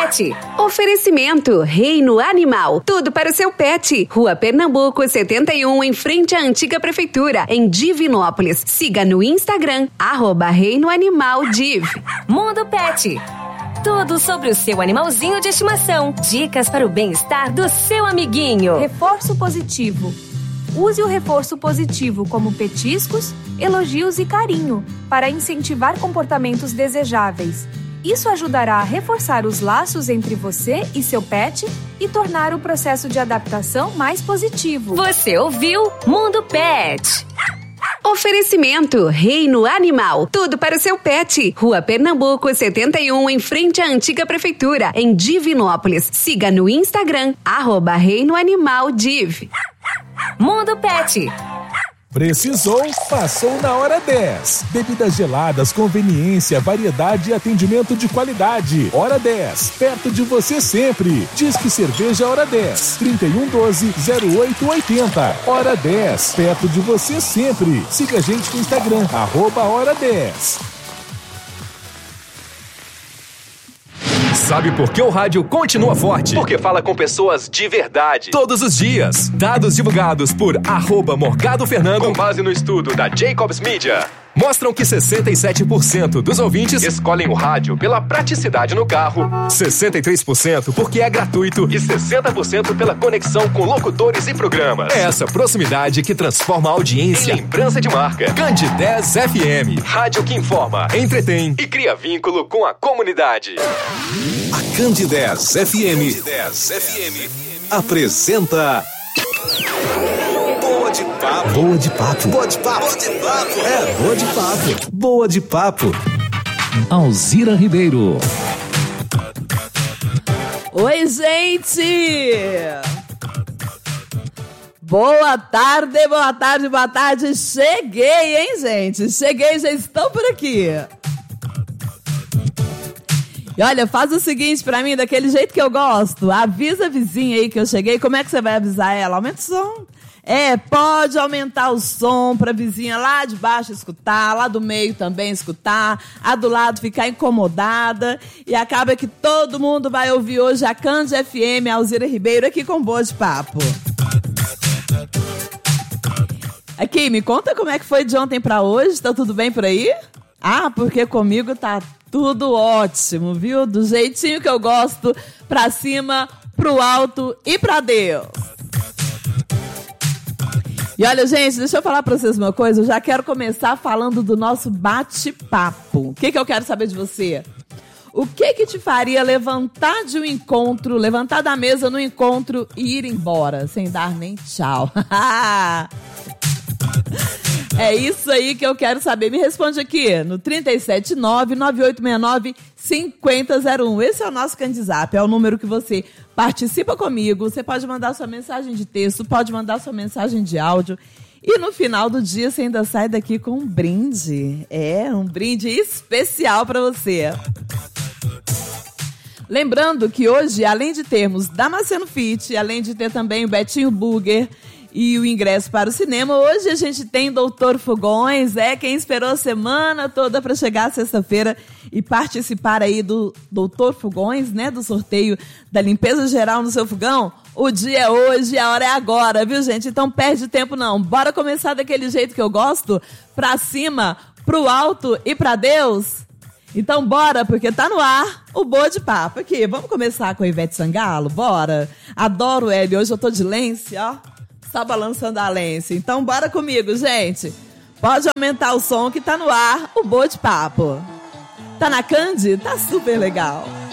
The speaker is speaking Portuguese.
Pet. Oferecimento Reino Animal. Tudo para o seu pet. Rua Pernambuco, 71, em frente à antiga prefeitura, em Divinópolis. Siga no Instagram, @Reino Animal Div. Mundo Pet. Tudo sobre o seu animalzinho de estimação. Dicas para o bem-estar do seu amiguinho. Reforço positivo. Use o reforço positivo como petiscos, elogios e carinho para incentivar comportamentos desejáveis. Isso ajudará a reforçar os laços entre você e seu pet e tornar o processo de adaptação mais positivo. Você ouviu Mundo Pet. Oferecimento Reino Animal. Tudo para o seu pet. Rua Pernambuco, 71, em frente à antiga prefeitura, em Divinópolis. Siga no Instagram, @Reino Animal Div. Mundo Pet. Precisou? Passou na Hora 10. Bebidas geladas, conveniência, variedade e atendimento de qualidade. Hora 10, perto de você sempre. Disque Cerveja Hora 10, 3112-0880. Hora 10, perto de você sempre. Siga a gente no Instagram, @Hora 10. Sabe por que o rádio continua forte? Porque fala com pessoas de verdade. Todos os dias. Dados divulgados por @Morgado Fernando, com base no estudo da Jacobs Media, mostram que 67% dos ouvintes escolhem o rádio pela praticidade no carro, 63% porque é gratuito e 60% pela conexão com locutores e programas. É essa proximidade que transforma a audiência em lembrança de marca. Candidez FM, rádio que informa, entretém e cria vínculo com a comunidade. A Candidez FM apresenta Boa de Papo. Boa de Papo. Boa de Papo. Boa de Papo. É, Boa de Papo. Boa de Papo. Alzira Ribeiro. Oi, gente! Boa tarde, boa tarde, boa tarde. Cheguei, hein, gente? Cheguei, já estão por aqui. E olha, faz o seguinte pra mim, daquele jeito que eu gosto. Avisa a vizinha aí que eu cheguei. Como é que você vai avisar ela? Aumenta o som. Pode aumentar o som pra vizinha lá de baixo escutar, lá do meio também escutar, a do lado ficar incomodada. E acaba que todo mundo vai ouvir hoje a Cândia FM, Alzira Ribeiro, aqui com Boa de Papo. Aqui, me conta como é que foi de ontem pra hoje. Tá tudo bem por aí? Ah, porque comigo tá tudo ótimo, viu? Do jeitinho que eu gosto, pra cima, pro alto e pra Deus. E olha, gente, deixa eu falar pra vocês uma coisa. Eu já quero começar falando do nosso bate-papo. O que eu quero saber de você? O que te faria levantar de um encontro, levantar da mesa no encontro e ir embora, sem dar nem tchau? É isso aí que eu quero saber. Me responde aqui no 379-9869-5001. Esse é o nosso Candizap, é o número que você participa comigo. Você pode mandar sua mensagem de texto, pode mandar sua mensagem de áudio. E no final do dia você ainda sai daqui com um brinde. Um brinde especial para você. Lembrando que hoje, além de termos Damasceno Fit, além de ter também o Betinho Burger e o ingresso para o cinema, hoje a gente tem Doutor Fogões, quem esperou a semana toda para chegar sexta-feira e participar aí do Doutor Fogões, né, do sorteio da limpeza geral no seu fogão. O dia é hoje, a hora é agora, viu, gente? Então perde tempo não, bora começar daquele jeito que eu gosto, pra cima, pro alto e pra Deus. Então bora, porque tá no ar o Boa de Papo. Aqui, vamos começar com a Ivete Sangalo? Bora? Adoro ele, hoje eu tô de lenço, ó. Tá balançando a lenço. Então bora comigo, gente. Pode aumentar o som que tá no ar, o Boa de Papo. Tá na Candi? Tá super legal.